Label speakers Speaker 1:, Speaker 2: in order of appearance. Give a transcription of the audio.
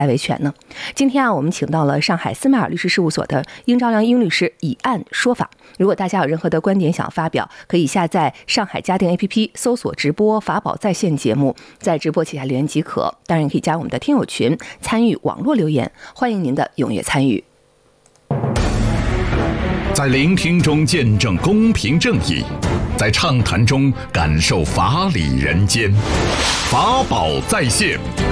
Speaker 1: 维权呢？今天我们请到了上海斯迈尔律师事务所的殷昭良殷律师以案说法。如果大家有任何的观点想发表，可以下载上海家电 APP 搜索直播法宝在线节目，在直播旗下留言即可。当然也可以加我们的听友群参与网络留言，欢迎您的踊跃参与。
Speaker 2: 在聆听中见证公平正义，在畅谈中感受法理人间，法宝在线。